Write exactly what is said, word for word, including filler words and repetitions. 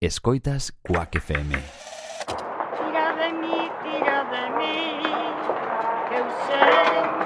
Escoitas Quack F M. Tira de mí, tira de mí, eu sei